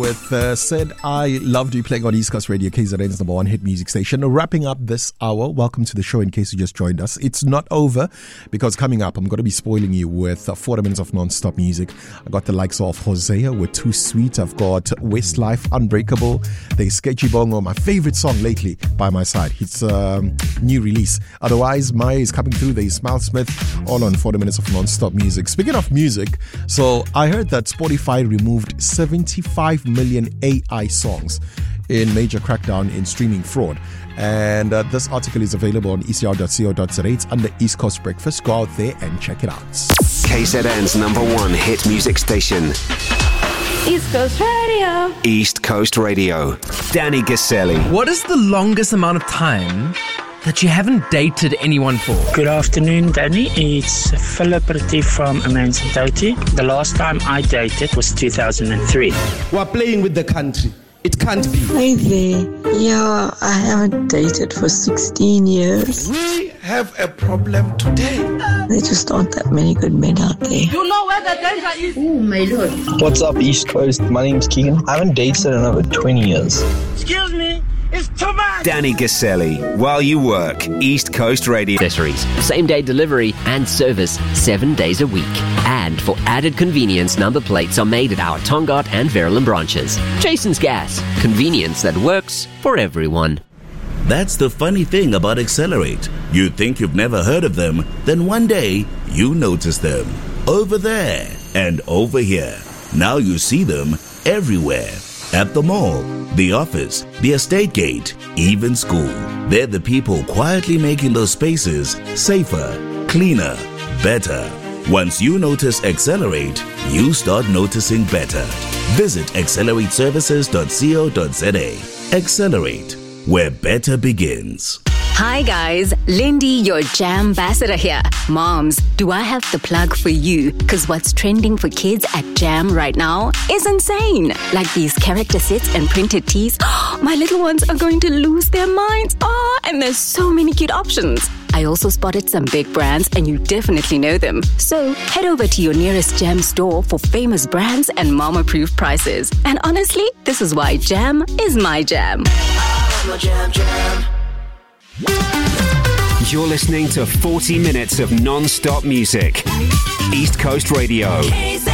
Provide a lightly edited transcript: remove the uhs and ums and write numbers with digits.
With Said I Loved You playing on East Coast Radio, KZN's number one hit music station. Wrapping up this hour, welcome to the show in case you just joined us. It's not over because coming up, I'm going to be spoiling you with 40 minutes of non-stop music. I got the likes of Hosea with Too Sweet. I've got Westlife, Unbreakable. There's Sketchy Bongo, my favorite song lately, By My Side. It's a new release. Otherwise, Maya is coming through. There's Smile Smith, all on 40 minutes of non-stop music. Speaking of music, so I heard that Spotify removed 75 million AI songs in major crackdown in streaming fraud. And this article is available on ecr.co.za. It's under East Coast Breakfast. Go out there and check it out. KZN's number one hit music station. East Coast Radio. East Coast Radio. Danny Gaselli. What is the longest amount of time that you haven't dated anyone for? Good afternoon, Danny. It's Philip Retief from Amansitoti. The last time I dated was 2003. We're playing with the country. It can't be. Hi there. Yeah, I haven't dated for 16 years. We have a problem today. There just aren't that many good men out there. You know where the danger is? Oh, my Lord. What's up, East Coast? My name's Keegan. I haven't dated in over 20 years. Excuse me. It's too much. Danny Gaselli. While you work, East Coast Radio. Accessories, same-day delivery and service 7 days a week. And for added convenience, number plates are made at our Tongaat and Verulam branches. Jason's Gas. Convenience that works for everyone. That's the funny thing about Accelerate. You think you've never heard of them, then one day you notice them. Over there and over here. Now you see them everywhere. At the mall, the office, the estate gate, even school. They're the people quietly making those spaces safer, cleaner, better. Once you notice Accelerate, you start noticing better. Visit accelerateservices.co.za. Accelerate, where better begins. Hi guys, Lindy, your Jam ambassador here. Moms, do I have the plug for you? Because what's trending for kids at Jam right now is insane. Like these character sets and printed tees. My little ones are going to lose their minds. Oh, and there's so many cute options. I also spotted some big brands and you definitely know them. So head over to your nearest Jam store for famous brands and mom-approved prices. And honestly, this is why Jam is my jam. I'm a jam. You're listening to 40 minutes of non-stop music. East Coast Radio.